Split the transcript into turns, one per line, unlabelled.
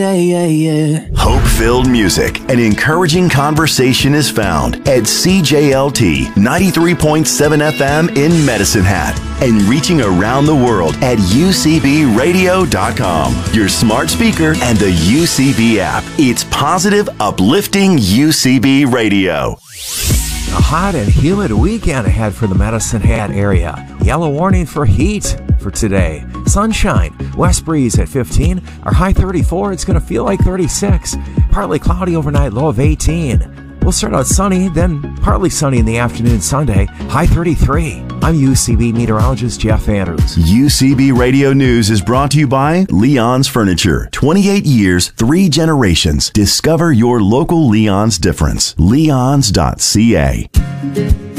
Yeah, yeah, yeah.
Hope-filled music and encouraging conversation is found at CJLT 93.7 FM in Medicine Hat and reaching around the world at UCBradio.com, your smart speaker and the UCB app. It's positive, uplifting UCB Radio.
A hot and humid weekend ahead for the Medicine Hat area. Yellow warning for heat for today. Sunshine, west breeze at 15. Our high 34, it's going to feel like 36. Partly cloudy overnight, low of 18. We'll start out sunny, then partly sunny in the afternoon Sunday, high 33. I'm UCB meteorologist Jeff Andrews.
UCB Radio News is brought to you by Leon's Furniture. 28 years, 3 generations. Discover your local Leon's difference. Leon's.ca.